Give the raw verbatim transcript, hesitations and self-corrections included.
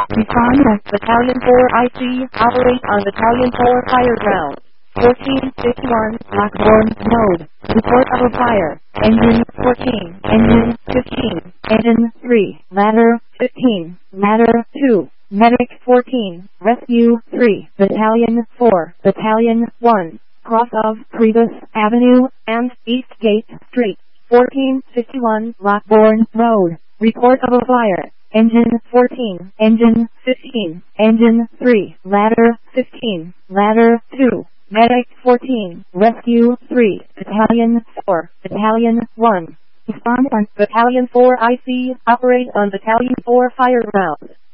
Respond on Battalion four I C, operate on Battalion four fire ground. fourteen fifty-one, Lockbourne Node. Report of a fire. Engine fourteen, Engine fifteen, Engine three, Ladder fifteen, Ladder two, Medic fourteen, Rescue three, Battalion four, Battalion one, cross of Priebus Avenue and Eastgate Street. fourteen fifty-one, Lockbourne Road. Report of a fire. Engine fourteen, Engine fifteen, Engine three, Ladder fifteen, Ladder two, Medic fourteen, Rescue three, Battalion four, Battalion one. Respond on Battalion four I C, operate on Battalion four fire ground.